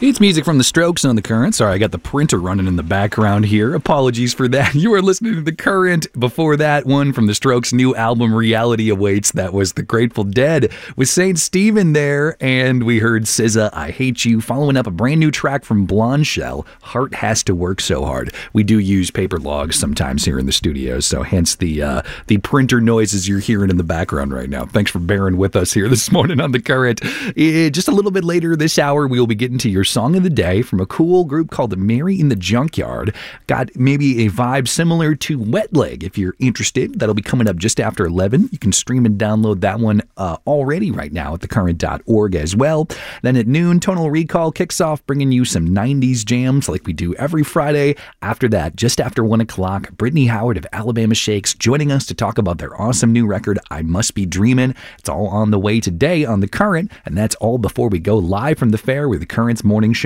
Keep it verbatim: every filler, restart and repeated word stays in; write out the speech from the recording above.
It's music from The Strokes on The Current. Sorry, I got the printer running in the background here. Apologies for that. You are listening to The Current. Before that, one from The Strokes' new album, Reality Awaits. That was The Grateful Dead with Saint Stephen there. And we heard S Z A, I Hate You, following up a brand new track from Blonde Shell, Heart Has to Work So Hard. We do use paper logs sometimes here in the studio, so hence the, uh, the printer noises you're hearing in the background right now. Thanks for bearing with us here this morning on The Current. Uh, just a little bit later this hour, we will be getting to your song of the day from a cool group called Mary in the Junkyard. Got maybe a vibe similar to Wet Leg. If you're interested, that'll be coming up just after eleven. You can stream and download that one uh, already right now at the current dot org as well. Then at noon, Tonal Recall kicks off, bringing you some nineties jams like we do every Friday. After that, just after one o'clock, Brittany Howard of Alabama Shakes joining us to talk about their awesome new record, I Must Be Dreamin'. It's all on the way today on The Current, and that's all before we go live from the fair with The Current's morning show.